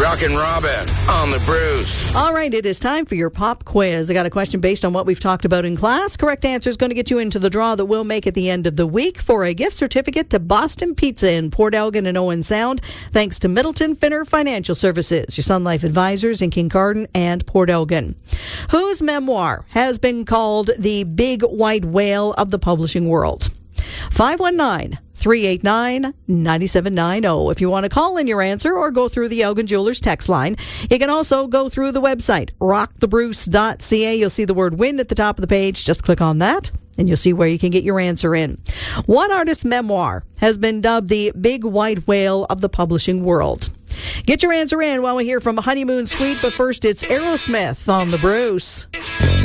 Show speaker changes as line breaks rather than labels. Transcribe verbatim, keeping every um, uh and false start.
Rockin' Robin on the Bruce.
All right, it is time for your pop quiz. I got a question based on what we've talked about in class. Correct answer is going to get you into the draw that we'll make at the end of the week for a gift certificate to Boston Pizza in Port Elgin and Owen Sound, thanks to Middleton Finner Financial Services, your Sun Life advisors in Kincardine and Port Elgin. Whose memoir has been called the Big White Whale of the publishing world? five one nine, three eight nine, nine seven nine zero. If you want to call in your answer or go through the Elgin Jewelers text line, you can also go through the website, rock the bruce dot c a. You'll see the word win at the top of the page. Just click on that, and you'll see where you can get your answer in. What artist's memoir has been dubbed the Big White Whale of the publishing world? Get your answer in while we hear from Honeymoon Suite, but first it's Aerosmith on the Bruce.